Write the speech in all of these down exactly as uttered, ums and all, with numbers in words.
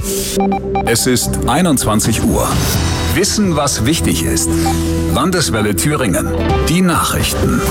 Es ist einundzwanzig Uhr. Wissen, was wichtig ist. Landeswelle Thüringen. Die Nachrichten.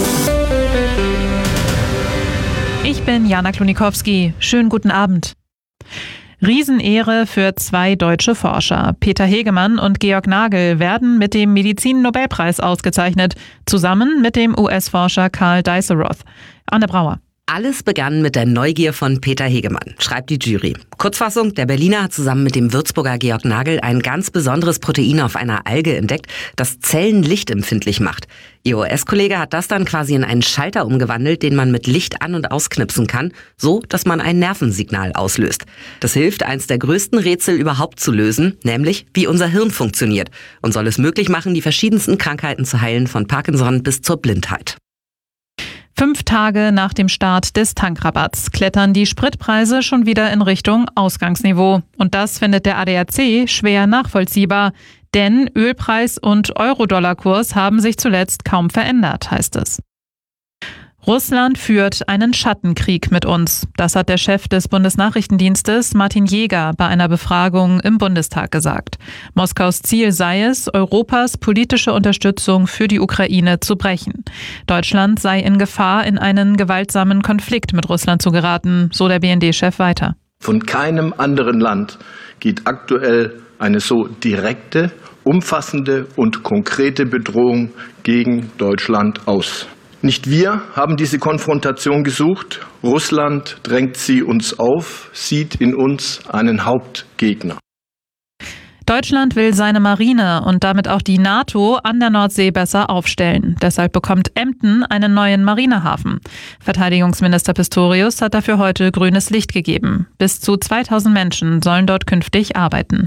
Ich bin Jana Klonikowski. Schönen guten Abend. Riesenehre für zwei deutsche Forscher. Peter Hegemann und Georg Nagel werden mit dem Medizin-Nobelpreis ausgezeichnet, zusammen mit dem U S-Forscher Karl Dijsselroth. Anne Brauer. Alles begann mit der Neugier von Peter Hegemann, schreibt die Jury. Kurzfassung, der Berliner hat zusammen mit dem Würzburger Georg Nagel ein ganz besonderes Protein auf einer Alge entdeckt, das Zellen lichtempfindlich macht. Ihr U S-Kollege hat das dann quasi in einen Schalter umgewandelt, den man mit Licht an- und ausknipsen kann, so dass man ein Nervensignal auslöst. Das hilft, eins der größten Rätsel überhaupt zu lösen, nämlich wie unser Hirn funktioniert, und soll es möglich machen, die verschiedensten Krankheiten zu heilen, von Parkinson bis zur Blindheit. Fünf Tage nach dem Start des Tankrabatts klettern die Spritpreise schon wieder in Richtung Ausgangsniveau. Und das findet der A D A C schwer nachvollziehbar. Denn Ölpreis und Euro-Dollar-Kurs haben sich zuletzt kaum verändert, heißt es. Russland führt einen Schattenkrieg mit uns. Das hat der Chef des Bundesnachrichtendienstes Martin Jäger bei einer Befragung im Bundestag gesagt. Moskaus Ziel sei es, Europas politische Unterstützung für die Ukraine zu brechen. Deutschland sei in Gefahr, in einen gewaltsamen Konflikt mit Russland zu geraten, so der B N D-Chef weiter. Von keinem anderen Land geht aktuell eine so direkte, umfassende und konkrete Bedrohung gegen Deutschland aus. Nicht wir haben diese Konfrontation gesucht. Russland drängt sie uns auf, sieht in uns einen Hauptgegner. Deutschland will seine Marine und damit auch die NATO an der Nordsee besser aufstellen. Deshalb bekommt Emden einen neuen Marinehafen. Verteidigungsminister Pistorius hat dafür heute grünes Licht gegeben. Bis zu zweitausend Menschen sollen dort künftig arbeiten.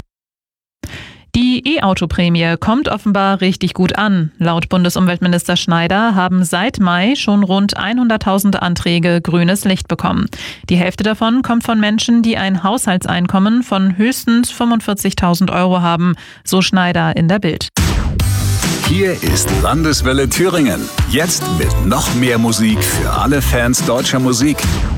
Die E-Auto-Prämie kommt offenbar richtig gut an. Laut Bundesumweltminister Schneider haben seit Mai schon rund hunderttausend Anträge grünes Licht bekommen. Die Hälfte davon kommt von Menschen, die ein Haushaltseinkommen von höchstens fünfundvierzigtausend Euro haben, so Schneider in der Bild. Hier ist Landeswelle Thüringen. Jetzt mit noch mehr Musik für alle Fans deutscher Musik.